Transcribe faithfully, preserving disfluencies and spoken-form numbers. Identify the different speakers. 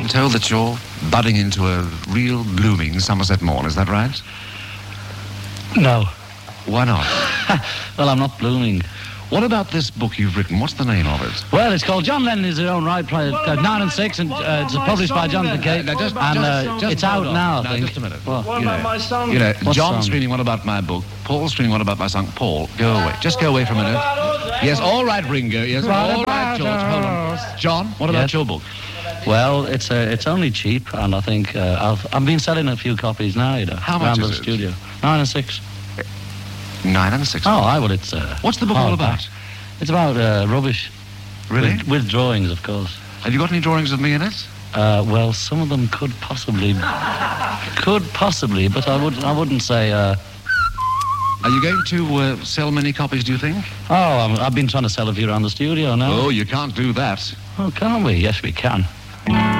Speaker 1: I'm told that you're budding into a real blooming Somerset morn, is that right?
Speaker 2: No.
Speaker 1: Why not?
Speaker 2: Well, I'm not blooming.
Speaker 1: What about this book you've written? What's the name of it?
Speaker 2: Well, it's called John Lennon Is His Own Right, uh, nine and six, and uh, it's published by Jonathan Cave,
Speaker 1: Now, just-
Speaker 2: and uh,
Speaker 1: just- just
Speaker 2: it's out
Speaker 1: hold on.
Speaker 2: now, I
Speaker 1: Now,
Speaker 2: think.
Speaker 1: just a minute.
Speaker 2: Well,
Speaker 3: What
Speaker 1: You
Speaker 3: about
Speaker 1: know,
Speaker 3: my song?
Speaker 1: You know,
Speaker 2: What
Speaker 1: John
Speaker 2: song?
Speaker 1: screaming, what about my book? Paul screaming, what about my song? Paul, go away. Just go away for a minute. Yes, all right, Ringo. Yes, all right, George. Hold on. John, what about
Speaker 2: Yes.
Speaker 1: your book?
Speaker 2: well, it's uh, it's only cheap, and I think uh, I've I've been selling a few copies now, you know,
Speaker 1: How much
Speaker 2: around
Speaker 1: is
Speaker 2: the
Speaker 1: it?
Speaker 2: studio. Nine and six.
Speaker 1: Nine and six.
Speaker 2: Oh, I well, it's. Uh,
Speaker 1: What's the book all
Speaker 2: hardback.
Speaker 1: about?
Speaker 2: It's about uh, rubbish.
Speaker 1: Really?
Speaker 2: With, with drawings, of course.
Speaker 1: Have you got any drawings of me in it?
Speaker 2: Uh, well, some of them could possibly, could possibly, but I would I wouldn't say. Uh,
Speaker 1: Are you going to uh, sell many copies, do you think?
Speaker 2: oh, I'm, I've been trying to sell a few around the studio now.
Speaker 1: Oh, you can't do that.
Speaker 2: Oh, can't we? Yes, we can.